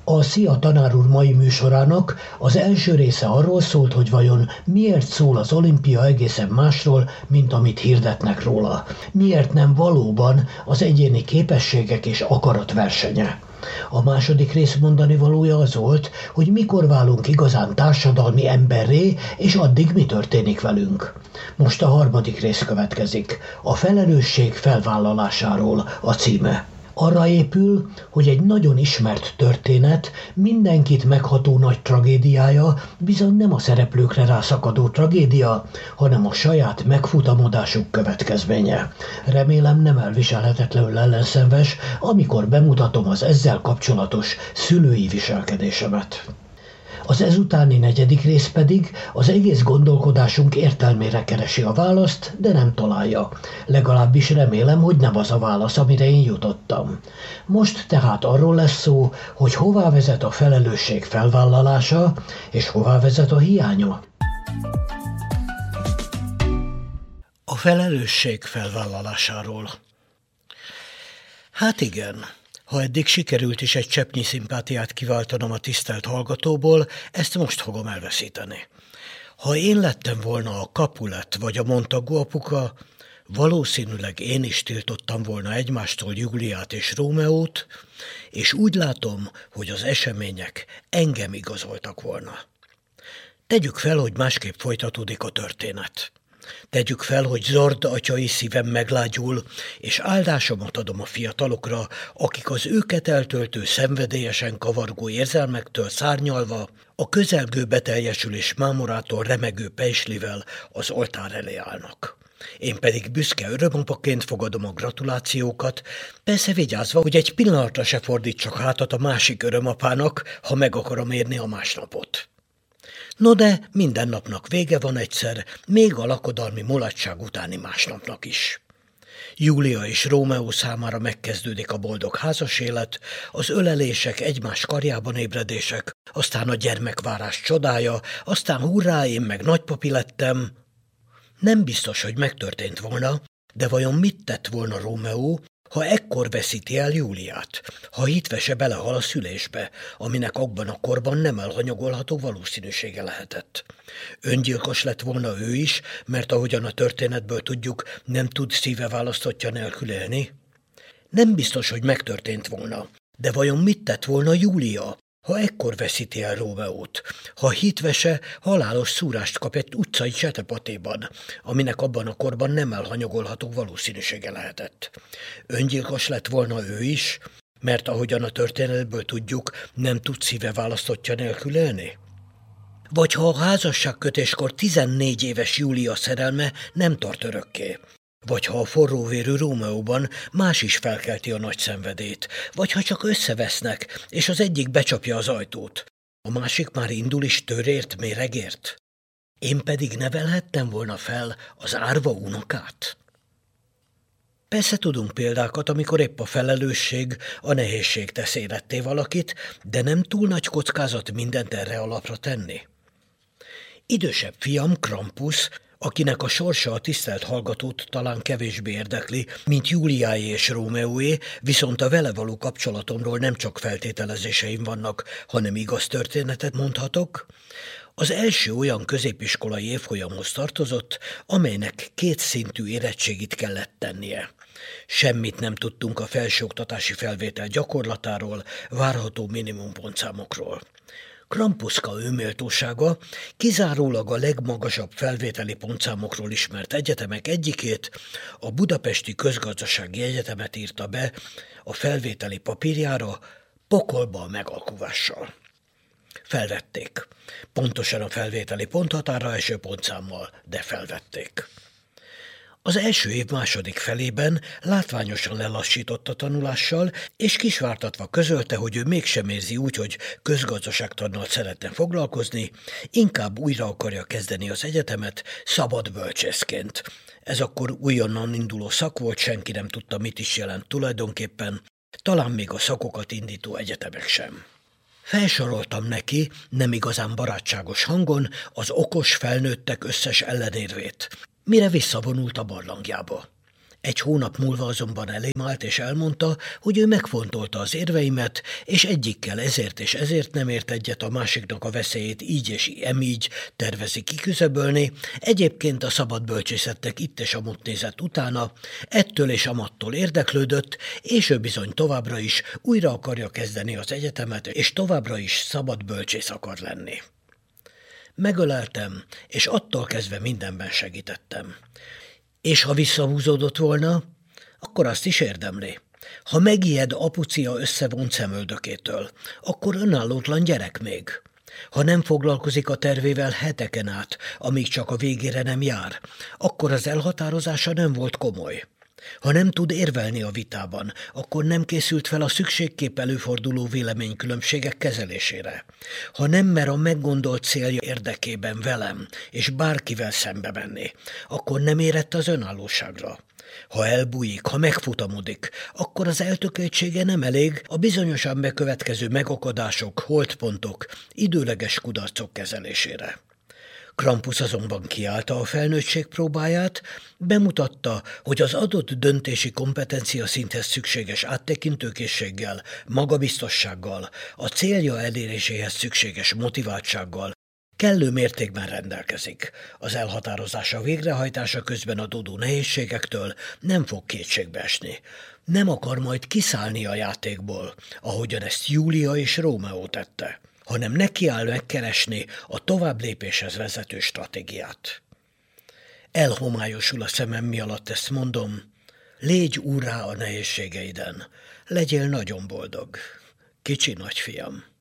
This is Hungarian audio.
A Szia tanár úr mai műsorának az első része arról szólt, hogy vajon miért szól az olimpia egészen másról, mint amit hirdetnek róla. Miért nem valóban az egyéni képességek és akarat versenye. A második rész mondani valója az volt, hogy mikor válunk igazán társadalmi emberré, és addig mi történik velünk. Most a harmadik rész következik. A felelősség felvállalásáról a címe. Arra épül, hogy egy nagyon ismert történet, mindenkit megható nagy tragédiája bizony nem a szereplőkre rászakadó tragédia, hanem a saját megfutamodásuk következménye. Remélem nem elviselhetetlenül ellenszenves, amikor bemutatom az ezzel kapcsolatos szülői viselkedésemet. Az ezutáni negyedik rész pedig az egész gondolkodásunk értelmére keresi a választ, de nem találja. Legalábbis remélem, hogy nem az a válasz, amire én jutottam. Most tehát arról lesz szó, hogy hová vezet a felelősség felvállalása, és hová vezet a hiánya. A felelősség felvállalásáról. Hát igen. Ha eddig sikerült is egy cseppnyi szimpátiát kiváltanom a tisztelt hallgatóból, ezt most fogom elveszíteni. Ha én lettem volna a Capulet vagy a Montagu apuka, valószínűleg én is tiltottam volna egymástól Júliát és Rómeót, és úgy látom, hogy az események engem igazoltak volna. Tegyük fel, hogy másképp folytatódik a történet. Tegyük fel, hogy zord atyai szívem meglágyul, és áldásomat adom a fiatalokra, akik az őket eltöltő szenvedélyesen kavargó érzelmektől szárnyalva, a közelgő beteljesülés mámorától remegő pejslivel az oltár elé állnak. Én pedig büszke örömapaként fogadom a gratulációkat, persze vigyázva, hogy egy pillanatra se fordítsak hátat a másik örömapának, ha meg akarom érni a másnapot. No de minden napnak vége van egyszer, még a lakodalmi mulatság utáni másnapnak is. Júlia és Rómeó számára megkezdődik a boldog házas élet, az ölelések, egymás karjában ébredések, aztán a gyermekvárás csodája, aztán hurrá, én meg nagypapi lettem. Nem biztos, hogy megtörtént volna, de vajon mit tett volna Rómeó, ha ekkor veszíti el Júliát, ha hitvese belehal a szülésbe, aminek abban a korban nem elhanyagolható valószínűsége lehetett. Öngyilkos lett volna ő is, mert ahogyan a történetből tudjuk, nem tud szíve választottja nélkül élni. Nem biztos, hogy megtörtént volna, de vajon mit tett volna Júlia, ha ekkor veszíti el Rómeót, ha hitvese halálos szúrást kap egy utcai csetepatéban, aminek abban a korban nem elhanyagolható valószínűsége lehetett. Öngyilkos lett volna ő is, mert ahogyan a történetből tudjuk, nem tud szíve választottja nélkül élni? Vagy ha a házasságkötéskor 14 éves Júlia szerelme nem tart örökké? Vagy ha a forróvérű Rómeóban más is felkelti a nagy szenvedét, vagy ha csak összevesznek, és az egyik becsapja az ajtót, a másik már indul is törért, méregért. Én pedig nevelhettem volna fel az árva unokát? Persze tudunk példákat, amikor épp a felelősség, a nehézség tesz életté valakit, de nem túl nagy kockázat mindent erre alapra tenni. Idősebb fiam, Krampus, akinek a sorsa a tisztelt hallgatót talán kevésbé érdekli, mint Júliáé és Rómeóé, viszont a vele való kapcsolatomról nem csak feltételezéseim vannak, hanem igaz történetet mondhatok. Az első olyan középiskolai évfolyamhoz tartozott, amelynek 2 szintű érettségit kellett tennie. Semmit nem tudtunk a felsőoktatási felvétel gyakorlatáról, várható minimumpontszámokról. Krampuszka őméltósága kizárólag a legmagasabb felvételi pontszámokról ismert egyetemek egyikét, a Budapesti Közgazdasági Egyetemet írta be a felvételi papírjára pokolba a megalkuvással. Felvették. Pontosan a felvételi ponthatára eső pontszámmal, de felvették. Az első év második felében látványosan lelassított a tanulással, és kisvártatva közölte, hogy ő mégsem érzi úgy, hogy közgazdaságtannal szeretne foglalkozni, inkább újra akarja kezdeni az egyetemet szabad bölcsészként. Ez akkor újonnan induló szak volt, senki nem tudta, mit is jelent tulajdonképpen, talán még a szakokat indító egyetemek sem. Felsoroltam neki, nem igazán barátságos hangon, az okos felnőttek összes ellenérvét, mire visszavonult a barlangjába. Egy hónap múlva azonban elém állt és elmondta, hogy ő megfontolta az érveimet, és egyikkel ezért és ezért nem ért egyet, a másiknak a veszélyét így és emígy tervezi kiküszöbölni. Egyébként a szabad bölcsészetnek itt és amott nézett utána, ettől és amattól érdeklődött, és ő bizony továbbra is újra akarja kezdeni az egyetemet, és továbbra is szabad bölcsész akar lenni. Megöleltem, és attól kezdve mindenben segítettem. És ha visszahúzódott volna, akkor azt is érdemli. Ha megijed apucia összevont szemöldökétől, akkor önállótlan gyerek még. Ha nem foglalkozik a tervével heteken át, amíg csak a végére nem jár, akkor az elhatározása nem volt komoly. Ha nem tud érvelni a vitában, akkor nem készült fel a szükségképp előforduló véleménykülönbségek kezelésére. Ha nem mer a meggondolt célja érdekében velem és bárkivel szembe menni, akkor nem érett az önállóságra. Ha elbújik, ha megfutamodik, akkor az eltökéltsége nem elég a bizonyosan bekövetkező megakadások, holtpontok, időleges kudarcok kezelésére. Krampus azonban kiállta a felnőttség próbáját, bemutatta, hogy az adott döntési kompetencia szinthez szükséges áttekintőkészséggel, magabiztossággal, a célja eléréséhez szükséges motiváltsággal kellő mértékben rendelkezik. Az elhatározása végrehajtása közben adódó nehézségektől nem fog kétségbe esni. Nem akar majd kiszállni a játékból, ahogyan ezt Júlia és Rómeó tette, hanem nekiáll megkeresni a továbblépéshez vezető stratégiát. Elhomályosul a szemem, mi alatt ezt mondom, légy úrrá a nehézségeiden, legyél nagyon boldog, kicsi nagyfiam.